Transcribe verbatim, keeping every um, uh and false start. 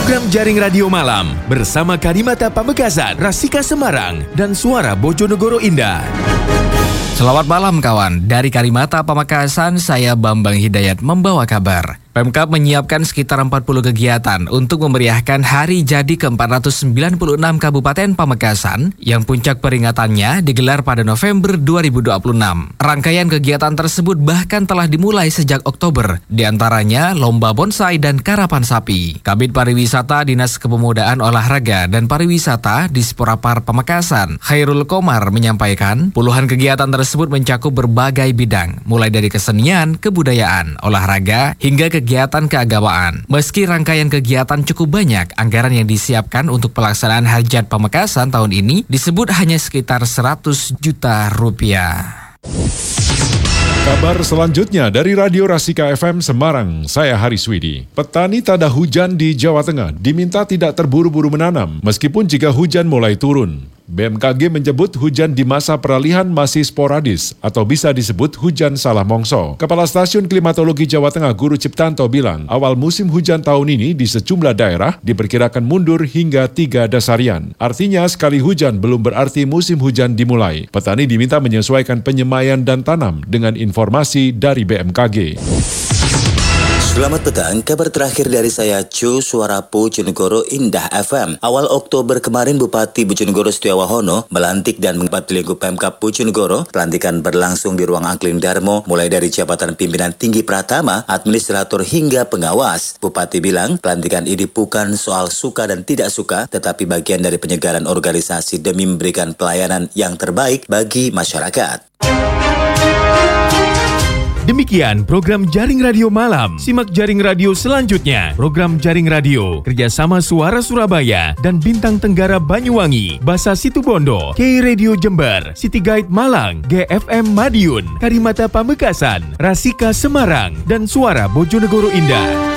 Program Jaring Radio Malam bersama Karimata Pamekasan, Rasika Semarang, dan Suara Bojonegoro Indah. Selamat malam kawan, dari Karimata Pamekasan saya Bambang Hidayat membawa kabar. Pemkab menyiapkan sekitar empat puluh kegiatan untuk memeriahkan Hari Jadi ke empat ratus sembilan puluh enam Kabupaten Pamekasan yang puncak peringatannya digelar pada November dua ribu dua puluh enam. Rangkaian kegiatan tersebut bahkan telah dimulai sejak Oktober, diantaranya Lomba Bonsai dan Karapan Sapi. Kabid Pariwisata Dinas Kepemudaan Olahraga dan Pariwisata Disporapar Pamekasan, Khairul Komar menyampaikan, puluhan kegiatan tersebut mencakup berbagai bidang, mulai dari kesenian, kebudayaan, olahraga, hingga kegiatan kegiatan keagamaan. Meski rangkaian kegiatan cukup banyak, anggaran yang disiapkan untuk pelaksanaan Hajat Pamekasan tahun ini disebut hanya sekitar seratus juta rupiah. Kabar selanjutnya dari Radio Rasika F M Semarang, saya Haris Widi. Petani tanda hujan di Jawa Tengah diminta tidak terburu-buru menanam, meskipun jika hujan mulai turun. B M K G menyebut hujan di masa peralihan masih sporadis atau bisa disebut hujan salah mongso. Kepala Stasiun Klimatologi Jawa Tengah Guru Ciptanto bilang, awal musim hujan tahun ini di sejumlah daerah diperkirakan mundur hingga tiga dasarian. Artinya sekali hujan belum berarti musim hujan dimulai. Petani diminta menyesuaikan penyemaian dan tanam dengan informasi dari B M K G. Selamat petang, kabar terakhir dari saya Cu Suara Bojonegoro Indah F M. Awal Oktober kemarin Bupati Bojonegoro Setiawahono melantik dan mengempat di lingkup Pemkab Bojonegoro. Pelantikan berlangsung di ruang Angklung Darmo, mulai dari jabatan pimpinan tinggi pratama, administrator hingga pengawas. Bupati bilang pelantikan ini bukan soal suka dan tidak suka, tetapi bagian dari penyegaran organisasi demi memberikan pelayanan yang terbaik bagi masyarakat. Demikian program Jaring Radio Malam. Simak Jaring Radio selanjutnya. Program Jaring Radio kerjasama Suara Surabaya dan Bintang Tenggara Banyuwangi, Basa Situbondo, K Radio Jember, City Guide Malang, G F M Madiun, Karimata Pamekasan, Rasika Semarang, dan Suara Bojonegoro Indah.